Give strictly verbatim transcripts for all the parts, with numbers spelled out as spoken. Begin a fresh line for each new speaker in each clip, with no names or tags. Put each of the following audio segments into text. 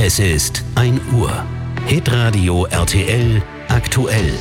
Es ist ein Uhr. Hitradio R T L aktuell.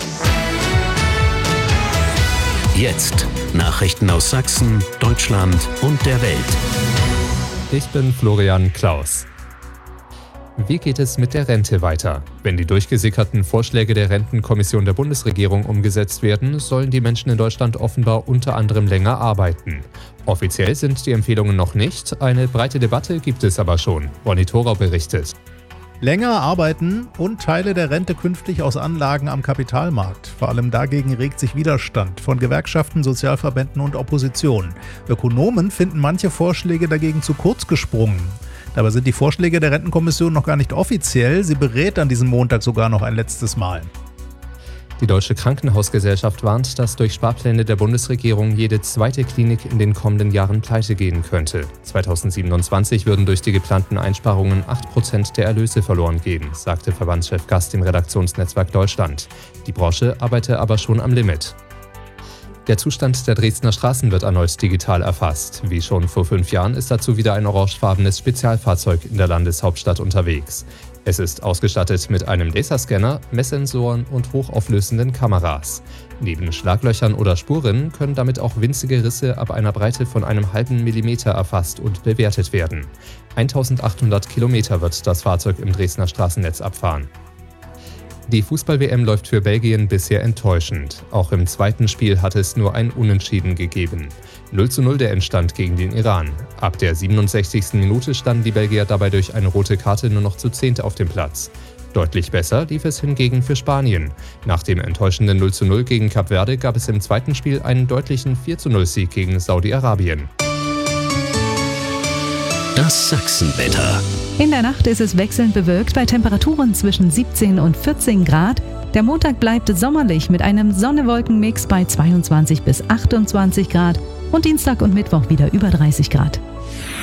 Jetzt Nachrichten aus Sachsen, Deutschland und der Welt.
Ich bin Florian Klaus. Wie geht es mit der Rente weiter? Wenn die durchgesickerten Vorschläge der Rentenkommission der Bundesregierung umgesetzt werden, sollen die Menschen in Deutschland offenbar unter anderem länger arbeiten. Offiziell sind die Empfehlungen noch nicht, eine breite Debatte gibt es aber schon. Ronny Thorau berichtet.
Länger arbeiten und Teile der Rente künftig aus Anlagen am Kapitalmarkt. Vor allem dagegen regt sich Widerstand von Gewerkschaften, Sozialverbänden und Opposition. Ökonomen finden manche Vorschläge dagegen zu kurz gesprungen. Dabei sind die Vorschläge der Rentenkommission noch gar nicht offiziell. Sie berät an diesem Montag sogar noch ein letztes Mal.
Die Deutsche Krankenhausgesellschaft warnt, dass durch Sparpläne der Bundesregierung jede zweite Klinik in den kommenden Jahren pleite gehen könnte. zweitausendsiebenundzwanzig würden durch die geplanten Einsparungen acht Prozent der Erlöse verloren gehen, sagte Verbandschef Gast im Redaktionsnetzwerk Deutschland. Die Branche arbeite aber schon am Limit. Der Zustand der Dresdner Straßen wird erneut digital erfasst. Wie schon vor fünf Jahren ist dazu wieder ein orangefarbenes Spezialfahrzeug in der Landeshauptstadt unterwegs. Es ist ausgestattet mit einem Laserscanner, Messsensoren und hochauflösenden Kameras. Neben Schlaglöchern oder Spuren können damit auch winzige Risse ab einer Breite von einem halben Millimeter erfasst und bewertet werden. eintausendachthundert Kilometer wird das Fahrzeug im Dresdner Straßennetz abfahren. Die Fußball-W M läuft für Belgien bisher enttäuschend. Auch im zweiten Spiel hat es nur ein Unentschieden gegeben. null zu null der Endstand gegen den Iran. Ab der siebenundsechzigsten Minute standen die Belgier dabei durch eine rote Karte nur noch zu zehnt auf dem Platz. Deutlich besser lief es hingegen für Spanien. Nach dem enttäuschenden null zu null gegen Kap Verde gab es im zweiten Spiel einen deutlichen vier zu null Sieg gegen Saudi-Arabien.
Das Sachsenwetter.
In der Nacht ist es wechselnd bewölkt bei Temperaturen zwischen siebzehn und vierzehn Grad. Der Montag bleibt sommerlich mit einem Sonne-Wolken-Mix bei zweiundzwanzig bis achtundzwanzig Grad und Dienstag und Mittwoch wieder über dreißig Grad.